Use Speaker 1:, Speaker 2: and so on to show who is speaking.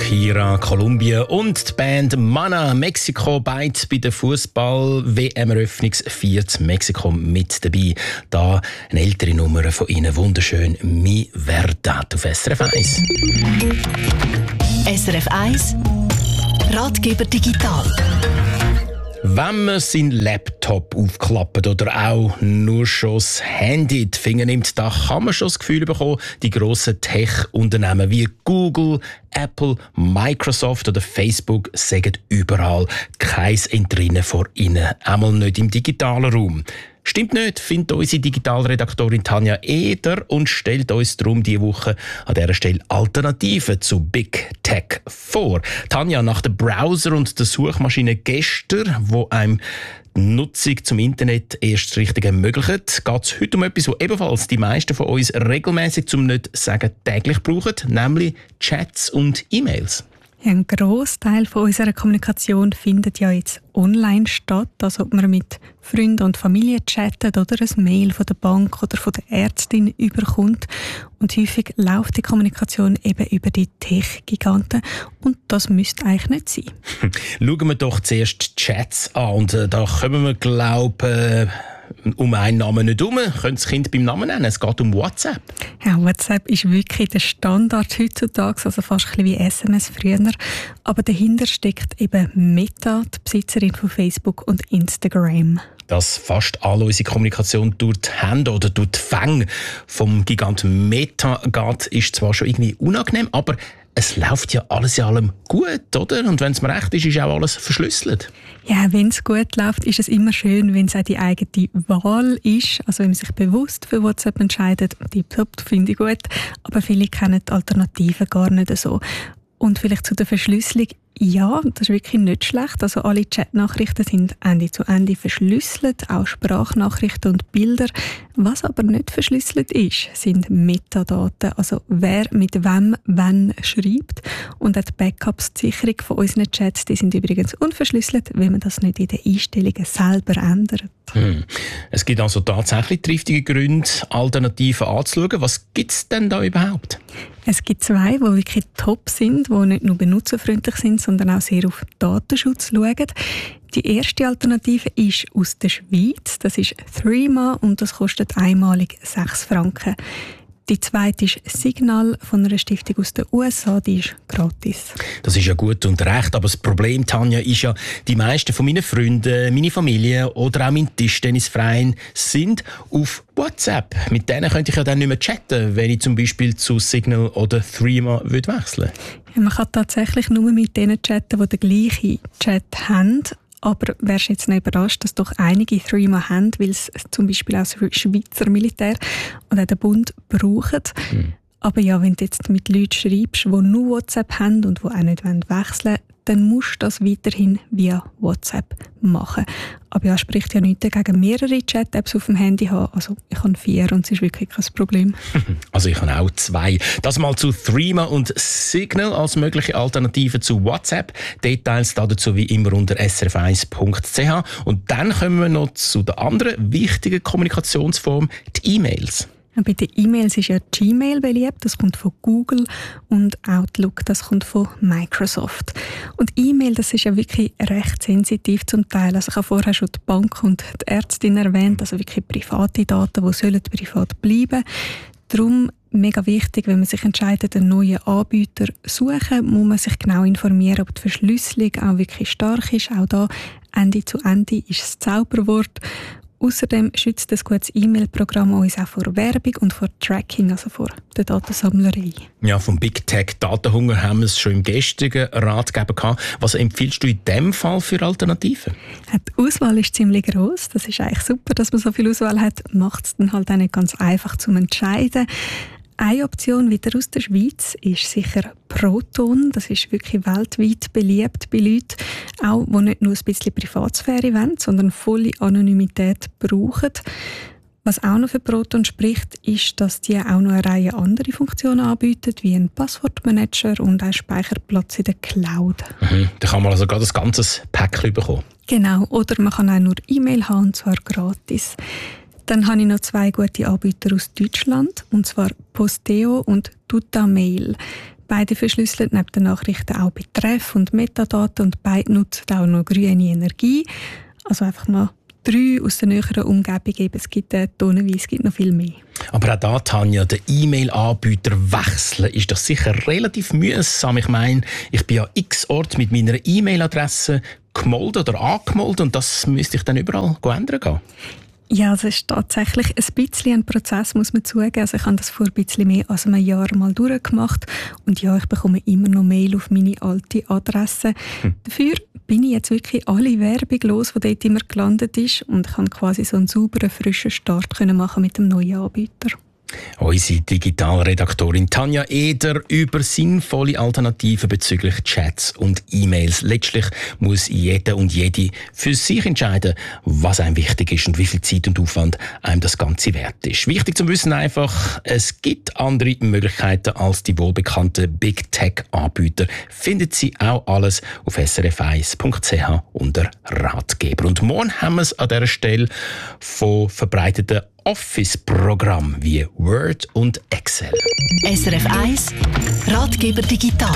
Speaker 1: Shakira, Kolumbien und die Band Mana, Mexiko, beide bei der Fußball-WM-Eröffnungsfeier Mexiko mit dabei. Da eine ältere Nummer von ihnen, wunderschön, Mi Verdad auf SRF 1.
Speaker 2: SRF 1 Ratgeber digital.
Speaker 1: Wenn man seinen Laptop aufklappt oder auch nur schon das Handy in die Finger nimmt, da kann man schon das Gefühl bekommen, die grossen Tech-Unternehmen wie Google, Apple, Microsoft oder Facebook sagen überall kein Entrinnen vor ihnen, einmal nicht im digitalen Raum. Stimmt nicht, findet unsere Digitalredaktorin Tanja Eder und stellt uns darum diese Woche an dieser Stelle Alternativen zu Big Tech vor. Tanja, nach dem Browser und der Suchmaschine gestern, wo einem die Nutzung zum Internet erst richtig ermöglicht, geht es heute um etwas, was ebenfalls die meisten von uns regelmäßig, zum nicht sagen täglich brauchen, nämlich Chats und E-Mails.
Speaker 3: Ja, ein Grossteil von unserer Kommunikation findet ja jetzt online statt, also ob man mit Freunden und Familie chattet oder ein Mail von der Bank oder von der Ärztin überkommt. Und häufig läuft die Kommunikation eben über die Tech-Giganten und das müsste eigentlich nicht sein.
Speaker 1: Schauen wir doch zuerst die Chats an und da kommen wir, glaube um einen Namen nicht herum. Können das Kind beim Namen nennen? Es geht um WhatsApp.
Speaker 3: Ja, WhatsApp ist wirklich der Standard heutzutage, also fast ein bisschen wie SMS früher. Aber dahinter steckt eben Meta, die Besitzerin von Facebook und Instagram.
Speaker 1: Dass fast alle unsere Kommunikation durch die Hände oder durch die Fänge vom Giganten Meta geht, ist zwar schon irgendwie unangenehm, aber es läuft ja alles in allem gut, oder? Und wenn es mir recht ist, ist auch alles verschlüsselt.
Speaker 3: Ja, wenn es gut läuft, ist es immer schön, wenn es auch die eigene Wahl ist. Also wenn man sich bewusst für WhatsApp entscheidet, tipptopp, finde ich gut. Aber viele kennen die Alternativen gar nicht so. Und vielleicht zu der Verschlüsselung. Ja, das ist wirklich nicht schlecht. Also alle Chatnachrichten sind Ende zu Ende verschlüsselt, auch Sprachnachrichten und Bilder. Was aber nicht verschlüsselt ist, sind Metadaten, also wer mit wem wann schreibt. Und auch die Backups, die Sicherung von unseren Chats, die sind übrigens unverschlüsselt, wenn man das nicht in den Einstellungen selber ändert.
Speaker 1: Es gibt also tatsächlich triftige Gründe, Alternativen anzuschauen. Was gibt es denn da überhaupt?
Speaker 3: Es gibt zwei, die wirklich top sind, die nicht nur benutzerfreundlich sind, sondern auch sehr auf Datenschutz schauen. Die erste Alternative ist aus der Schweiz. Das ist Threema und das kostet einmalig 6 Franken. Die zweite ist Signal von einer Stiftung aus den USA, die ist gratis.
Speaker 1: Das ist ja gut und recht, aber das Problem, Tanja, ist ja, die meisten von meinen Freunden, meine Familie oder auch mein Tischtennisverein sind auf WhatsApp. Mit denen könnte ich ja dann nicht mehr chatten, wenn ich zum Beispiel zu Signal oder Threema wechseln würde.
Speaker 3: Ja, man kann tatsächlich nur mit denen chatten, die den gleichen Chat haben. Aber wärst jetzt nicht überrascht, dass doch einige Threema haben, weil es zum Beispiel auch das Schweizer Militär und auch der Bund brauchen. Aber ja, wenn du jetzt mit Leuten schreibst, die nur WhatsApp haben und die auch nicht wechseln wollen, dann musst du das weiterhin via WhatsApp machen. Aber ja, spricht ja nichts dagegen, mehrere Chat-Apps auf dem Handy haben. Also ich habe 4 und es ist wirklich kein Problem.
Speaker 1: Also ich habe auch 2. Das mal zu Threema und Signal als mögliche Alternative zu WhatsApp. Details dazu wie immer unter srf1.ch. Und dann kommen wir noch zu der anderen wichtigen Kommunikationsform, die E-Mails.
Speaker 3: Bei den E-Mails ist ja Gmail beliebt, das kommt von Google, und Outlook, das kommt von Microsoft. Und E-Mail, das ist ja wirklich recht sensitiv zum Teil. Also ich habe vorher schon die Bank und die Ärztin erwähnt, also wirklich private Daten, die sollen privat bleiben. Darum mega wichtig, wenn man sich entscheidet, einen neuen Anbieter zu suchen, muss man sich genau informieren, ob die Verschlüsselung auch wirklich stark ist. Auch da Ende zu Ende ist das Zauberwort. Außerdem schützt das gutes E-Mail-Programm uns auch vor Werbung und vor Tracking, also vor der Datensammlerei. Ja,
Speaker 1: vom Big Tech Datenhunger haben wir es schon im gestrigen Ratgeber gehabt. Was empfiehlst du in diesem Fall für Alternativen?
Speaker 3: Die Auswahl ist ziemlich gross. Das ist eigentlich super, dass man so viel Auswahl hat. Macht es dann halt auch nicht ganz einfach zum Entscheiden. Eine Option wieder aus der Schweiz ist sicher Proton. Das ist wirklich weltweit beliebt bei Leuten, auch die nicht nur ein bisschen Privatsphäre wollen, sondern volle Anonymität brauchen. Was auch noch für Proton spricht, ist, dass die auch noch eine Reihe andere Funktionen anbieten, wie ein Passwortmanager und auch Speicherplatz in der Cloud.
Speaker 1: Da kann man also gerade ein ganzes Päckchen bekommen.
Speaker 3: Genau, oder man kann auch nur E-Mail haben, und zwar gratis. Dann habe ich noch 2 gute Anbieter aus Deutschland, und zwar Posteo und Tutamail. Beide verschlüsseln neben den Nachrichten auch Betreff und Metadaten und beide nutzen auch noch grüne Energie. Also einfach mal 3 aus der näheren Umgebung. Es gibt tonnenweise, es gibt noch viel mehr.
Speaker 1: Aber auch da, Tanja, den E-Mail-Anbieter wechseln ist doch sicher relativ mühsam. Ich meine, ich bin ja x-Ort mit meiner E-Mail-Adresse gemeldet oder angemeldet und das müsste ich dann überall ändern gehen.
Speaker 3: Ja, es ist tatsächlich ein bisschen ein Prozess, muss man zugeben. Also ich habe das vor ein bisschen mehr als einem Jahr mal durchgemacht. Und ja, ich bekomme immer noch Mail auf meine alte Adresse. Dafür bin ich jetzt wirklich alle Werbung los, die dort immer gelandet ist. Und ich kann quasi so einen sauberen, frischen Start machen mit dem neuen Anbieter.
Speaker 1: Unsere Digitalredaktorin Tanja Eder über sinnvolle Alternativen bezüglich Chats und E-Mails. Letztlich muss jeder und jede für sich entscheiden, was einem wichtig ist und wie viel Zeit und Aufwand einem das Ganze wert ist. Wichtig zu wissen einfach, es gibt andere Möglichkeiten als die wohlbekannten Big Tech-Anbieter. Findet Sie auch alles auf srf1.ch unter Ratgeber. Und morgen haben wir es an dieser Stelle von verbreiteten Office-Programm wie Word und Excel.
Speaker 2: SRF 1 Ratgeber digital.